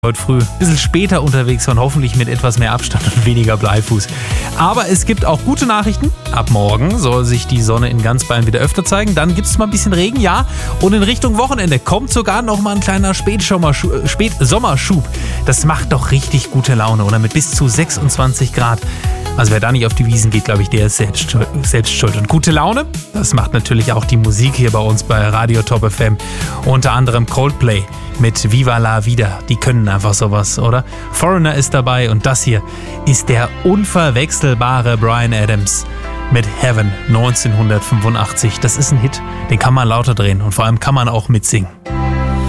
heute früh ein bisschen später unterwegs und hoffentlich mit etwas mehr Abstand und weniger Bleifuß. Aber es gibt auch gute Nachrichten. Ab morgen soll sich die Sonne in ganz Bayern wieder öfter zeigen. Dann gibt es mal ein bisschen Regen, ja. Und in Richtung Wochenende kommt sogar noch mal ein kleiner Spätsommerschub. Das macht doch richtig gute Laune, oder? Mit bis zu 26 Grad. Also wer da nicht auf die Wiesen geht, glaube ich, der ist selbst schuld. Und gute Laune, das macht natürlich auch die Musik hier bei uns bei Radio Top FM. Unter anderem Coldplay mit Viva la Vida. Die können einfach sowas, oder? Foreigner ist dabei und das hier ist der unverwechselbare Bryan Adams mit Heaven 1985. Das ist ein Hit, den kann man lauter drehen und vor allem kann man auch mitsingen.